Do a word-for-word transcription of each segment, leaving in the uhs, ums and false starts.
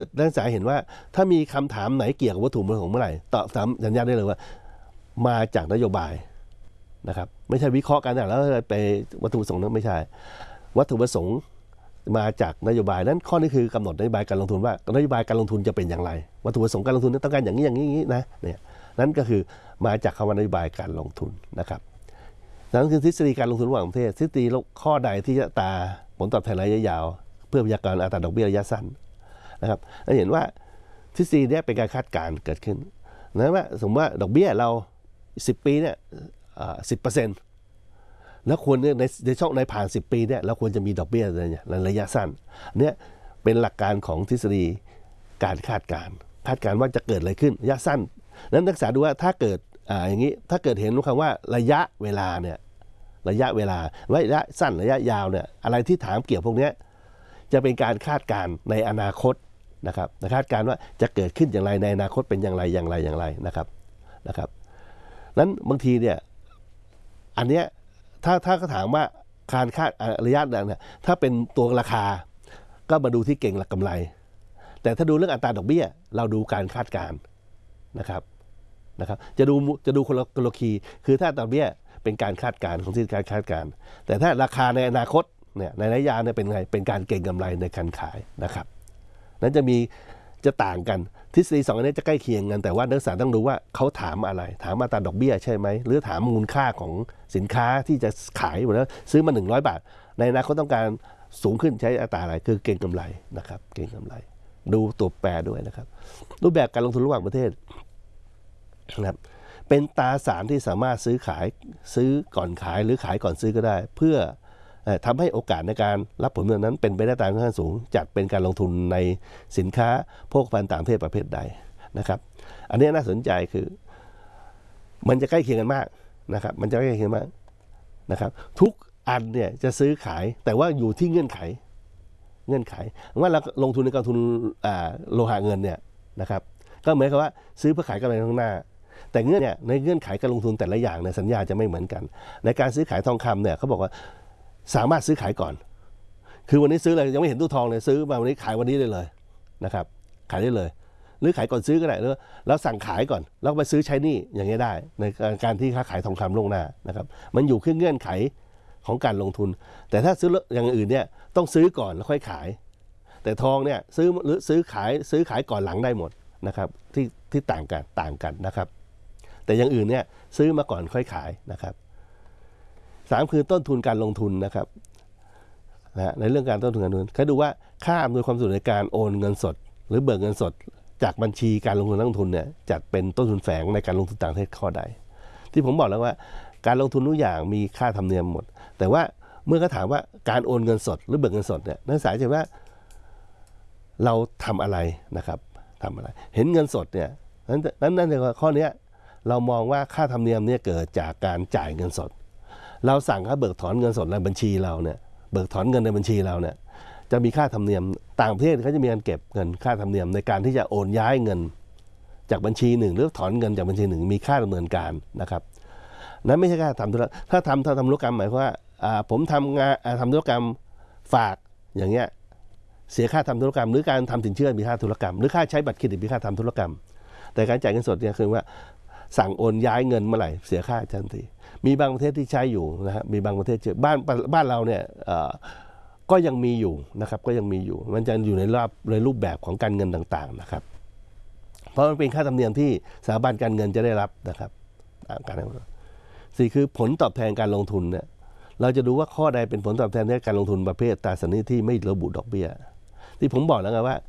นักศึกษาเห็นว่าถ้ามีคำถามไหนเกี่ยวกับวัตถุประสงค์เมื่อไหร่ตอบสัญญาได้เลยว่ามาจากนโยบายนะครับไม่ใช่วิเคราะห์กันแล้วไปวัตถุประสงค์นั้นไม่ใช่วัตถุประสงค์มาจากนโยบายนั้นข้อนี้คือกำหนดนโยบายการลงทุนว่านโยบายการลงทุนจะเป็นอย่างไรวัตถุประสงค์การลงทุนต้องการอย่างนี้อย่างนี้อย่างนี้นะเนี่ยนั่นก็คือมาจากคำว่านโยบายการลงทุนนะครับนั่นคือทฤษฎีการลงทุนระหว่างประเทศทฤษฎีข้อใดที่จะตาผลตอบแทนระยะยาวเพื่อพยากรณ์อัตราดอกเบี้ยระยะสั้นนะครับเราเห็นว่าทฤษฎีนี้เป็นการคาดการณ์เกิดขึ้นนะว่าสมมติว่าดอกเบี้ยเราสิบปีเนี่ยสิบเปอร์เซ็นต์แล้วควรในในช่องในผ่านสิบปีเนี่ยเราควรจะมีดอกเบี้ยอะไรเนี่ยในระยะสั้นเนี่ยเป็นหลักการของทฤษฎีการคาดการณ์คาดการณ์ว่าจะเกิดอะไรขึ้นระยะสั้นนั้นนักศึกษาดูว่าถ้าเกิดอ่าอย่างนี้ถ้าเกิดเห็นคำว่าระยะเวลาเนี่ยระยะเวลาระยะสั้นระยะยาวเนี่ยอะไรที่ถามเกี่ยวพวกนี้จะเป็นการคาดการณ์ในอนาคตนะครับคาดการณ์ว่าจะเกิดขึ้นอย่างไรในอนาคตเป็นอย่างไรอย่างไรอย่างไรนะครับนะครับนั้นบางทีเนี่ยอันเนี้ยถ้าถ้าเขาถามว่าการคาดระยะเนี่ยถ้าเป็นตัวราคาก็มาดูที่เก่งหลักกำไรแต่ถ้าดูเรื่องอัตราดอกเบี้ยเราดูการคาดการณ์นะครับนะครับจะดูจะดูคนละคนละคีย์คือถ้าดอกเบี้ยเป็นการคาดการณ์ของที่การคาดการณ์แต่ถ้าราคาในอนาคตเนี่ยในระยะยาวเนี่ยเป็นไงเป็นการเก็งกำไรในการขายนะครับนั้นจะมีจะต่างกันทฤษฎีสองอันนี้จะใกล้เคียงกันแต่ว่านักศึกษาต้องดูว่าเขาถามอะไรถามอัตราดอกเบี้ยใช่ไหมหรือถามมูลค่าของสินค้าที่จะขายหมดแล้วซื้อมาหนึ่งร้อยบาทในอนาคตต้องการสูงขึ้นใช้อัตราอะไรคือเก็งกำไรนะครับเก็งกำไรดูตัวแปรด้วยนะครับรูปแบบการลงทุนระหว่างประเทศนะครับเป็นตราสารที่สามารถซื้อขายซื้อก่อนขายหรือขายก่อนซื้อก็ได้เพื่อทำให้โอกาสในการรับผลประโยชน์นั้นเป็นไปได้ตามค่อนข้างสูงจัดเป็นการลงทุนในสินค้าโภคภัณฑ์ต่างประเทศประเภทใดนะครับอันนี้น่าสนใจคือมันจะใกล้เคียงกันมากนะครับมันจะใกล้เคียงมากนะครับทุกอันเนี่ยจะซื้อขายแต่ว่าอยู่ที่เงื่อนไขเงื่อนไขว่าเราลงทุนในกองทุนโลหะเงินเนี่ยนะครับก็เหมือนกับว่าซื้อเพื่อขายกำไรข้างหน้าแต่เงื่อนเนี่ยในเงื่อนไขการลงทุนแต่ละอย่างในสัญญาจะไม่เหมือนกันในการซื้อขายทองคำเนี่ยเขาบอกว่าสามารถซื้อขายก่อนคือวันนี้ซื้อเลยยังไม่เห็นตู้ทองเลยซื้อมาวันนี้ขายวันนี้ได้เลยนะครับขายได้เลยหรือขายก่อนซื้อก็ได้แล้วสั่งขายก่อนแล้วไปซื้อใช้หนี้อย่างนี้ได้ในการที่ค้าขายทองคำล่วงหน้านะครับมันอยู่ขึ้นเงื่อนไขของการลงทุนแต่ถ้าซื้ออย่างอื่นเนี่ยต้องซื้อก่อนแล้วค่อยขายแต่ทองเนี่ยซื้อหรือซื้อขายซื้อขายก่อนหลังได้หมดนะครับที่ที่ต่างกันต่างกันนะครับแต่อย่างอื่นเนี่ยซื้อมาก่อนค่อยขายนะครับสามคือต้นทุนการลงทุนนะครับนะในเรื่องการต้นทุนการลงทุนเขาดูว่าค่าอำนวยความสะดวกในการโอนเงินสดหรือเบิกเงินสดจากบัญชีการลงทุนนักลงทุนเนี่ยจัดเป็นต้นทุนแฝงในการลงทุนต่างประเทศข้อใดที่ผมบอกแล้วว่าการลงทุนทุกอย่างมีค่าธรรมเนียมหมดแต่ว่าเมื่อเขาถามว่าการโอนเงินสดหรือเบิกเงินสดเนี่ยนักศึกษาจะว่าเราทำอะไรนะครับทำอะไรเห็นเงินสดเนี่ยนั้นนั้นนั่นคือข้อนี้เรามองว่าค่าธรรมเนียมเนี่ยเกิดจากการจ่ายเงินสดเราสั่งเขาเบิกถอนเงินสดในบัญชีเราเนี่ยเบิกถอนเงินในบัญชีเราเนี่ยจะมีค่าธรรมเนียมต่างประเทศเขาจะมีการเก็บเงินค่าธรรมเนียมในการที่จะโอนย้ายเงินจากบัญชีหนึ่งหรือถอนเงินจากบัญชีหนึ่งมีค่าดำเนินการนะครับนั้นไม่ใช่ค่าทำธุรกรรมถ้าทำถ้าทำธุรกรรมหมายความว่าผมทำงานทำธุรกรรมฝากอย่างเงี้ยเสียค่าทำธุรกรรมหรือการทำสินเชื่อมีค่าธุรกรรมหรือค่าใช้บัตรเครดิตมีค่าทำธุรกรรมแต่การจ่ายเงินสดเนี่ยคือว่าสั่งโอนย้ายเงินเมื่อไหร่เสียค่าทันทีมีบางประเทศที่ใช้อยู่นะฮะมีบางประเทศเจอบ้านบ้านเราเนี่ยก็ยังมีอยู่นะครับก็ยังมีอยู่มันจะอยู่ในรอบในรูปแบบของการเงินต่างๆนะครับเพราะมันเป็นค่าธรรมเนียมที่สถาบันการเงินจะได้รับนะครับการสี่คือผลตอบแทนการลงทุนเนี่ยเราจะดูว่าข้อใดเป็นผลตอบแทนในการลงทุนประเภทตราสารหนี้ที่ไม่ระบุดอกเบี้ยที่ผมบอกแล้วไงว่า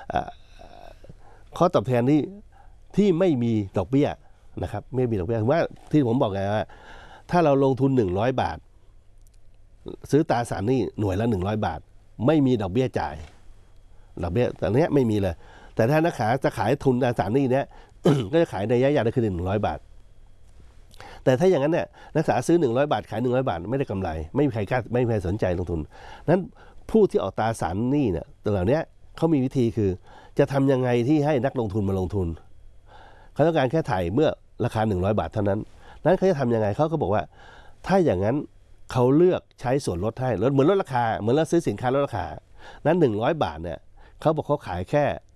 ข้อตอบแทนที่ที่ไม่มีดอกเบี้ยนะครับไม่มีดอกเบี้ยว่าที่ผมบอกไงว่าถ้าเราลงทุนหนึ่งร้อยบาทซื้อตราสารหนี้หน่วยละหนึ่งร้อยบาทไม่มีดอกเบี้ยจ่ายดอกเบี้ยตอนนี้ไม่มีเลยแต่ถ้านักขายจะขายทุนตราสารหนี้เนี้ย ก็จะขายในระยะยาวได้คือหนึ่งร้อยบาทแต่ถ้าอย่างนั้นเนี่ยนักศึกษาซื้อหนึ่งร้อยบาทขายหนึ่งร้อยบาทไม่ได้กำไรไม่มีใครกล้าไม่มีใครสนใจลงทุนนั้นผู้ที่ออกตราสารหนี้เนี่ยตัวเหล่านี้เขามีวิธีคือจะทำยังไงที่ให้นักลงทุนมาลงทุนเขาต้องการแค่ถ่ายเมื่อราคาหนึ่งร้อยบาทเท่านั้นนั้นเขาจะทำยังไงเขาก็บอกว่าถ้าอย่างนั้นเขาเลือกใช้ส่วนลดให้ลดเหมือนลดราคาเหมือนเราซื้อสินค้าลดราคานั้นหนึ่งร้อยบาทเนี่ยเขาบอกเขาขายแค่